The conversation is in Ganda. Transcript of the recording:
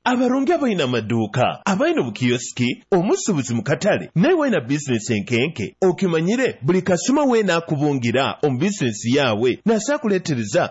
abalungi abalina amaduuka abalina obukiyosiki omusuubuzi mu katale naye walina bizinesi enkenke okimanyire buli kasuma weenaakubungira omu bizinesi yaabwe naasa kuleetereza